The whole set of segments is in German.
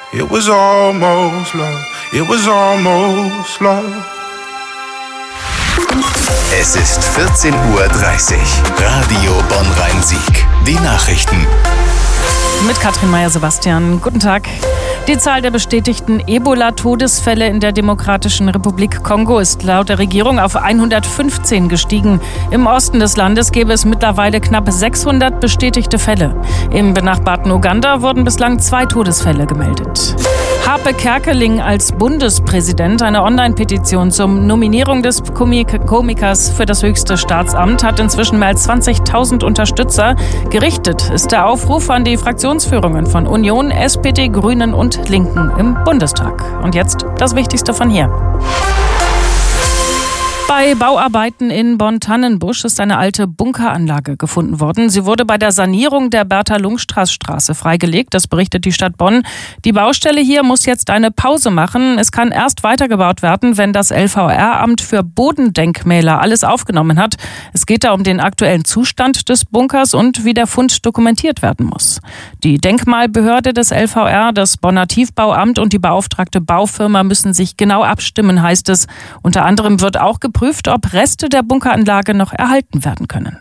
It was almost love. It was almost love. Es ist 14:30 Uhr. Radio Bonn-Rhein-Sieg. Die Nachrichten. Mit Katrin Meyer-Sebastian. Guten Tag. Die Zahl der bestätigten Ebola-Todesfälle in der Demokratischen Republik Kongo ist laut der Regierung auf 115 gestiegen. Im Osten des Landes gäbe es mittlerweile knapp 600 bestätigte Fälle. Im benachbarten Uganda wurden bislang 2 Todesfälle gemeldet. Harpe Kerkeling als Bundespräsident. Eine Online-Petition zur Nominierung des Komikers für das höchste Staatsamt hat inzwischen mehr als 20.000 Unterstützer. Gerichtet ist der Aufruf an die Fraktionsführungen von Union, SPD, Grünen und Linken im Bundestag. Und jetzt das Wichtigste von hier. Bei Bauarbeiten in Bonn-Tannenbusch ist eine alte Bunkeranlage gefunden worden. Sie wurde bei der Sanierung der Bertha-Lungstraß-Straße freigelegt. Das berichtet die Stadt Bonn. Die Baustelle hier muss jetzt eine Pause machen. Es kann erst weitergebaut werden, wenn das LVR-Amt für Bodendenkmäler alles aufgenommen hat. Es geht da um den aktuellen Zustand des Bunkers und wie der Fund dokumentiert werden muss. Die Denkmalbehörde des LVR, das Bonner Tiefbauamt und die beauftragte Baufirma müssen sich genau abstimmen, heißt es. Unter anderem wird auch geprüft, ob Reste der Bunkeranlage noch erhalten werden können.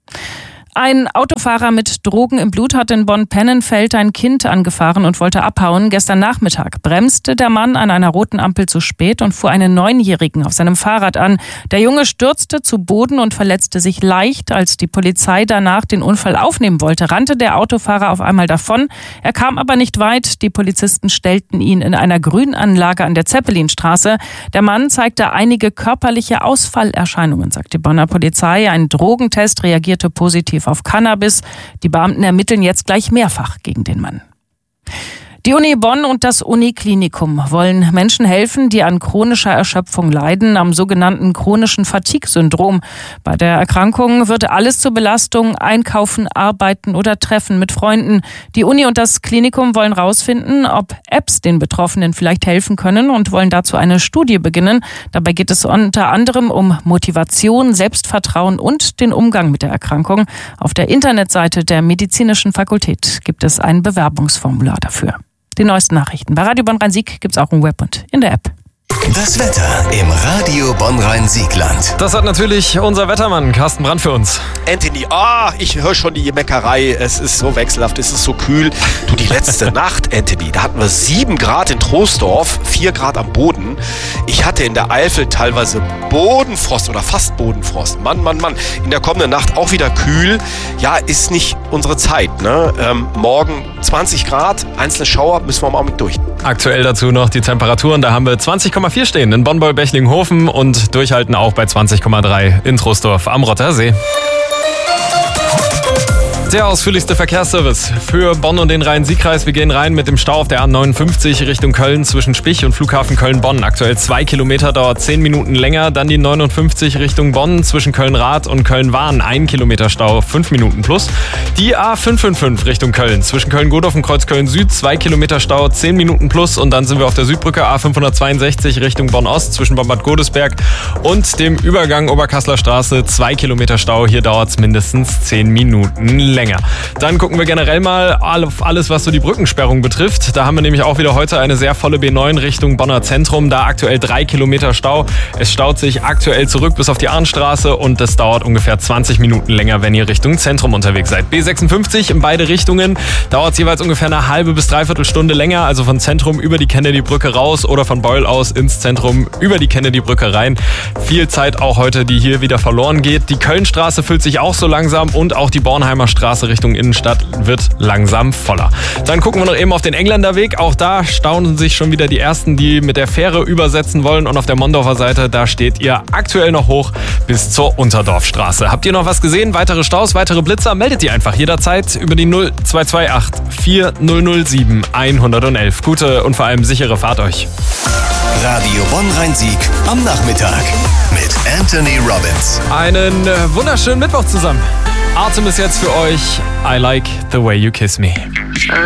Ein Autofahrer mit Drogen im Blut hat in Bonn-Pennenfeld ein Kind angefahren und wollte abhauen. Gestern Nachmittag bremste der Mann an einer roten Ampel zu spät und fuhr einen 9-Jährigen auf seinem Fahrrad an. Der Junge stürzte zu Boden und verletzte sich leicht. Als die Polizei danach den Unfall aufnehmen wollte, rannte der Autofahrer auf einmal davon. Er kam aber nicht weit. Die Polizisten stellten ihn in einer Grünanlage an der Zeppelinstraße. Der Mann zeigte einige körperliche Ausfallerscheinungen, sagt die Bonner Polizei. Ein Drogentest reagierte positiv auf Cannabis. Die Beamten ermitteln jetzt gleich mehrfach gegen den Mann. Die Uni Bonn und das Uniklinikum wollen Menschen helfen, die an chronischer Erschöpfung leiden, am sogenannten chronischen Fatigue-Syndrom. Bei der Erkrankung wird alles zur Belastung, Einkaufen, Arbeiten oder Treffen mit Freunden. Die Uni und das Klinikum wollen herausfinden, ob Apps den Betroffenen vielleicht helfen können und wollen dazu eine Studie beginnen. Dabei geht es unter anderem um Motivation, Selbstvertrauen und den Umgang mit der Erkrankung. Auf der Internetseite der Medizinischen Fakultät gibt es ein Bewerbungsformular dafür. Die neuesten Nachrichten bei Radio Bonn-Rhein-Sieg gibt's auch im Web und in der App. Das Wetter im Radio Bonn-Rhein-Siegland. Das hat natürlich unser Wettermann Carsten Brandt für uns. Anthony, ich höre schon die Meckerei. Es ist so wechselhaft, es ist so kühl. Du, die letzte Nacht, Anthony, da hatten wir 7 Grad in Troisdorf, 4 Grad am Boden. Ich hatte in der Eifel teilweise Bodenfrost oder fast Bodenfrost. Mann. In der kommenden Nacht auch wieder kühl. Ja, ist nicht unsere Zeit, ne? Morgen 20 Grad, einzelne Schauer, müssen wir mal mit durch. Aktuell dazu noch die Temperaturen. Da haben wir 20,4 stehen in Bonn-Beulbechlinghofen und durchhalten auch bei 20,3 in Troisdorf am Rottersee. Der ausführlichste Verkehrsservice für Bonn und den Rhein-Sieg-Kreis. Wir gehen rein mit dem Stau auf der A59 Richtung Köln zwischen Spich und Flughafen Köln-Bonn. Aktuell 2 Kilometer, dauert 10 Minuten länger. Dann die 59 Richtung Bonn zwischen Köln-Rath und Köln-Wahn. 1 Kilometer Stau, 5 Minuten plus. Die A555 Richtung Köln zwischen Köln-Godorf und Kreuz Köln-Süd. 2 Kilometer Stau, 10 Minuten plus. Und dann sind wir auf der Südbrücke A562 Richtung Bonn-Ost zwischen Bad Godesberg und dem Übergang Oberkassler Straße. 2 Kilometer Stau, hier dauert es mindestens 10 Minuten länger. Dann gucken wir generell mal auf alles, was so die Brückensperrung betrifft. Da haben wir nämlich auch wieder heute eine sehr volle B9 Richtung Bonner Zentrum. Da aktuell 3 Kilometer Stau. Es staut sich aktuell zurück bis auf die Arnstraße und es dauert ungefähr 20 Minuten länger, wenn ihr Richtung Zentrum unterwegs seid. B56 in beide Richtungen dauert es jeweils ungefähr eine halbe bis dreiviertel Stunde länger. Also von Zentrum über die Kennedy-Brücke raus oder von Beul aus ins Zentrum über die Kennedy-Brücke rein. Viel Zeit auch heute, die hier wieder verloren geht. Die Kölnstraße füllt sich auch so langsam und auch die Bornheimer Straße Richtung Innenstadt wird langsam voller. Dann gucken wir noch eben auf den Engländerweg. Auch da staunen sich schon wieder die Ersten, die mit der Fähre übersetzen wollen. Und auf der Mondorfer Seite, da steht ihr aktuell noch hoch bis zur Unterdorfstraße. Habt ihr noch was gesehen? Weitere Staus, weitere Blitzer? Meldet die einfach jederzeit über die 0228 4007 111. Gute und vor allem sichere Fahrt euch. Radio Bonn-Rhein-Sieg am Nachmittag mit Anthony Robbins. Einen wunderschönen Mittwoch zusammen. Artem ist jetzt für euch I Like the Way You Kiss Me.